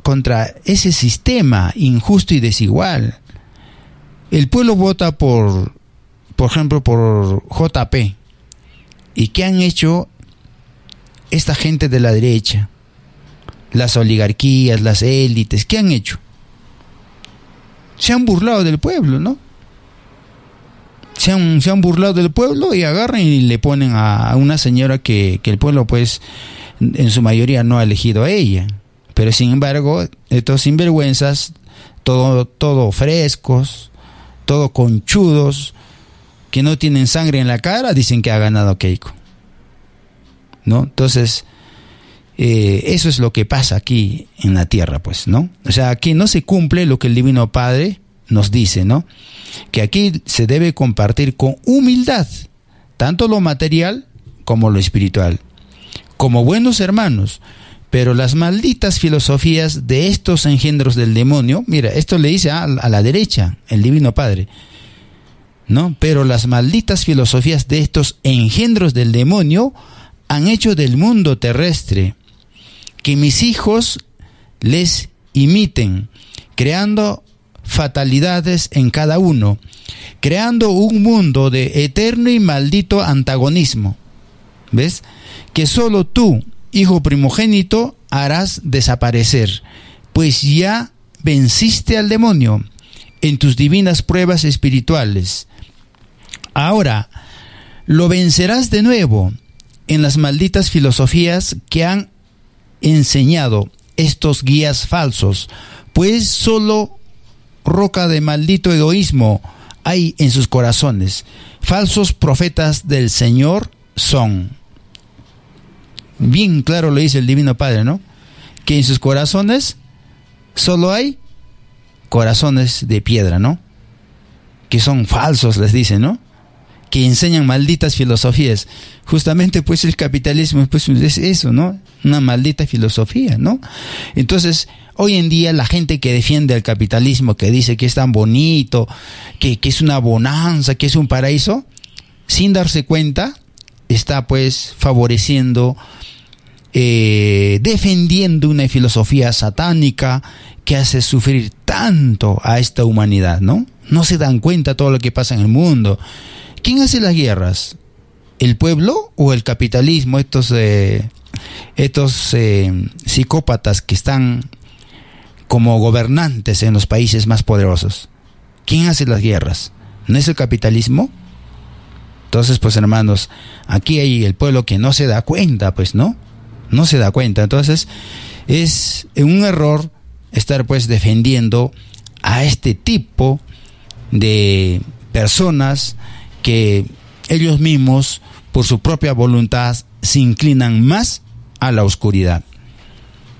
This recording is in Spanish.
contra ese sistema injusto y desigual. El pueblo vota por ejemplo, por JP. ¿Y qué han hecho esta gente de la derecha? Las oligarquías, las élites, ¿qué han hecho? Se han burlado del pueblo, ¿no? Se han burlado del pueblo y agarran y le ponen a una señora que el pueblo, pues, en su mayoría no ha elegido a ella. Pero sin embargo, estos sinvergüenzas, todo frescos, todo conchudos, que no tienen sangre en la cara, dicen que ha ganado Keiko, ¿no? Entonces, eso es lo que pasa aquí en la tierra, pues, ¿no? O sea, aquí no se cumple lo que el Divino Padre nos dice, ¿no? Que aquí se debe compartir con humildad, tanto lo material como lo espiritual, como buenos hermanos. Pero las malditas filosofías de estos engendros del demonio, mira, esto le dice a la derecha, el Divino Padre, ¿no? Pero las malditas filosofías de estos engendros del demonio han hecho del mundo terrestre que mis hijos les imiten, creando fatalidades en cada uno, creando un mundo de eterno y maldito antagonismo. ¿Ves? Que solo tú, hijo primogénito, harás desaparecer, pues ya venciste al demonio en tus divinas pruebas espirituales. Ahora lo vencerás de nuevo en las malditas filosofías que han enseñado estos guías falsos, pues solo roca de maldito egoísmo hay en sus corazones. Falsos profetas del Señor son. Bien claro lo dice el Divino Padre, ¿no? Que en sus corazones solo hay corazones de piedra, ¿no? Que son falsos, les dice, ¿no? Que enseñan malditas filosofías. Justamente, pues, el capitalismo, pues, es eso, ¿no? Una maldita filosofía, ¿no? Entonces, hoy en día la gente que defiende el capitalismo, que dice que es tan bonito, que es una bonanza, que es un paraíso, sin darse cuenta, está, pues, favoreciendo, defendiendo una filosofía satánica que hace sufrir tanto a esta humanidad, ¿no? No se dan cuenta de todo lo que pasa en el mundo. ¿Quién hace las guerras? ¿El pueblo o el capitalismo? Estos psicópatas que están como gobernantes en los países más poderosos. ¿Quién hace las guerras? ¿No es el capitalismo? Entonces, pues, hermanos, aquí hay el pueblo que no se da cuenta, pues, ¿no? No se da cuenta. Entonces, es un error estar, pues, defendiendo a este tipo de personas que ellos mismos, por su propia voluntad, se inclinan más a la oscuridad.